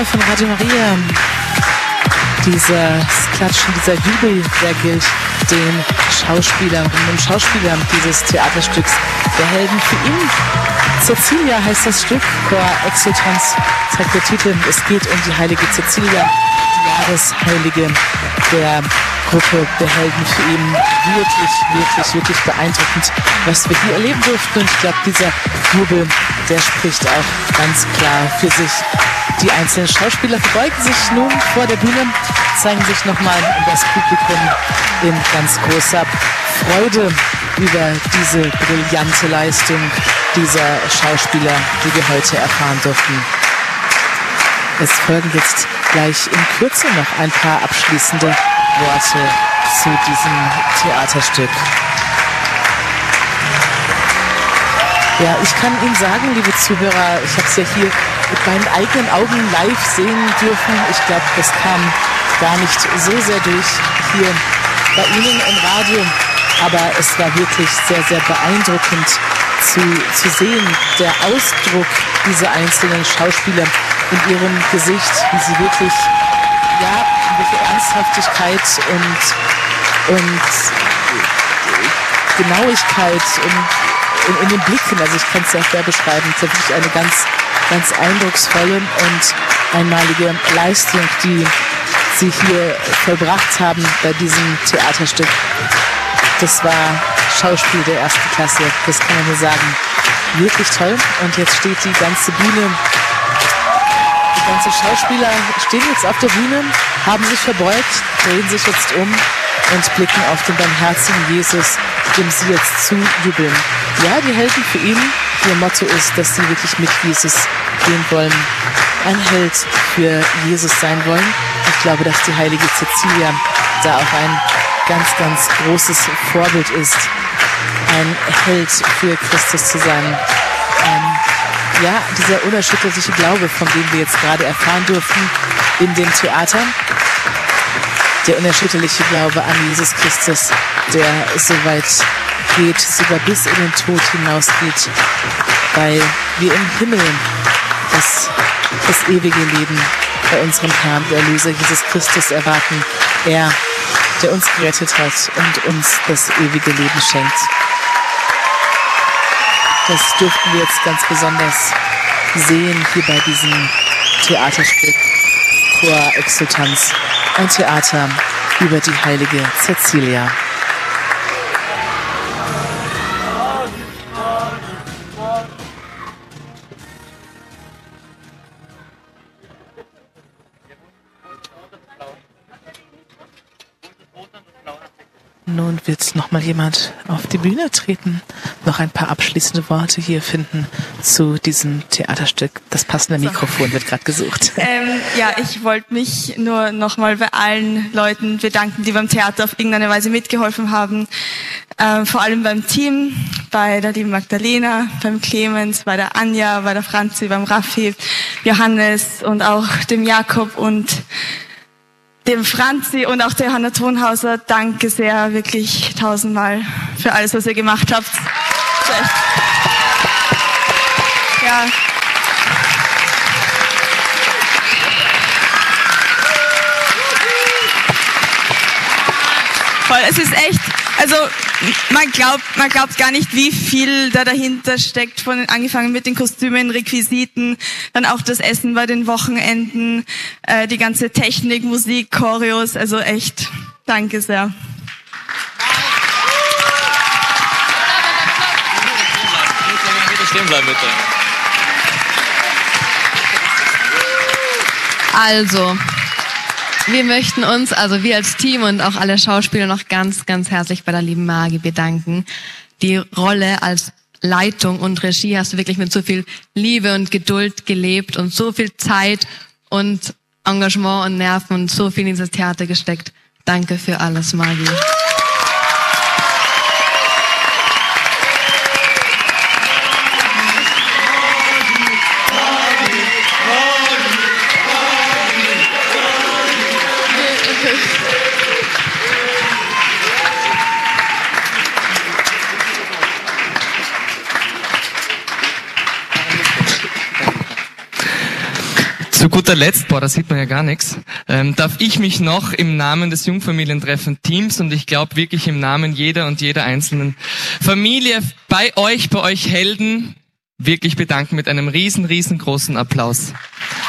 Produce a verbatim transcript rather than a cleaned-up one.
Programme von Radio Maria. Dieses Klatschen, dieser Jubel, der gilt den Schauspielern und den Schauspielern dieses Theaterstücks, der Helden. Für ihn, Cecilia heißt das Stück, Chor Exultans zeigt der Titel. Es geht um die heilige Cecilia, die Jahresheilige der Gruppe der Helden. Für ihn wirklich, wirklich, wirklich beeindruckend, was wir hier erleben durften. Und ich glaube, dieser Jubel, der spricht auch ganz klar für sich. Die einzelnen Schauspieler verbeugen sich nun vor der Bühne, zeigen sich nochmal in das Publikum in ganz großer Freude über diese brillante Leistung dieser Schauspieler, die wir heute erfahren durften. Es folgen jetzt gleich in Kürze noch ein paar abschließende Worte zu diesem Theaterstück. Ja, ich kann Ihnen sagen, liebe Zuhörer, ich habe es ja hier mit meinen eigenen Augen live sehen dürfen. Ich glaube, das kam gar nicht so sehr durch hier bei Ihnen im Radio, aber es war wirklich sehr, sehr beeindruckend zu, zu sehen, der Ausdruck dieser einzelnen Schauspieler in ihrem Gesicht, wie sie wirklich, ja, welche Ernsthaftigkeit und, und Genauigkeit und in, in den Blicken, also ich kann es sehr schwer beschreiben, es ist wirklich eine ganz, ganz eindrucksvolle und einmalige Leistung, die sie hier vollbracht haben bei diesem Theaterstück. Das war Schauspiel der ersten Klasse, das kann man nur sagen. Wirklich toll. Und jetzt steht die ganze Bühne, die ganzen Schauspieler stehen jetzt auf der Bühne, haben sich verbeugt, drehen sich jetzt um und blicken auf den barmherzigen Jesus, dem sie jetzt zujubeln. Ja, die Helden für ihn, ihr Motto ist, dass sie wirklich mit Jesus gehen wollen, ein Held für Jesus sein wollen. Ich glaube, dass die heilige Cecilia da auch ein ganz, ganz großes Vorbild ist, ein Held für Christus zu sein. Ähm, ja, dieser unerschütterliche Glaube, von dem wir jetzt gerade erfahren durften in dem Theater, der unerschütterliche Glaube an Jesus Christus, der so weit geht, sogar bis in den Tod hinausgeht, weil wir im Himmel das, das ewige Leben bei unserem Herrn, der Erlöser Jesus Christus erwarten. Er, der uns gerettet hat und uns das ewige Leben schenkt. Das dürften wir jetzt ganz besonders sehen hier bei diesem Theaterstück Chor Exultans, ein Theater über die heilige Cecilia. Nun wird noch mal jemand auf die Bühne treten, noch ein paar abschließende Worte hier finden zu diesem Theaterstück. Das passende Mikrofon wird gerade gesucht. Ähm, ja, ich wollte mich nur noch mal bei allen Leuten bedanken, die beim Theater auf irgendeine Weise mitgeholfen haben. Ähm, vor allem beim Team, bei der lieben Magdalena, beim Clemens, bei der Anja, bei der Franzi, beim Raffi, Johannes und auch dem Jakob und dem Franzi und auch der Johanna Thonhauser. Danke sehr, wirklich tausendmal für alles, was ihr gemacht habt. Ja. Voll, es ist echt, also man glaubt, man glaubt gar nicht, wie viel da dahinter steckt, von angefangen mit den Kostümen, Requisiten, dann auch das Essen bei den Wochenenden, äh, die ganze Technik, Musik, Choreos, also echt, danke sehr. Stehen bleiben, bitte. Also, wir möchten uns, also wir als Team und auch alle Schauspieler noch ganz, ganz herzlich bei der lieben Margie bedanken. Die Rolle als Leitung und Regie hast du wirklich mit so viel Liebe und Geduld gelebt und so viel Zeit und Engagement und Nerven und so viel in dieses Theater gesteckt. Danke für alles, Margie. Zu guter Letzt, boah, da sieht man ja gar nichts, ähm, darf ich mich noch im Namen des Jungfamilientreffen-Teams und ich glaube wirklich im Namen jeder und jeder einzelnen Familie bei euch, bei euch Helden, wirklich bedanken mit einem riesen, riesengroßen Applaus.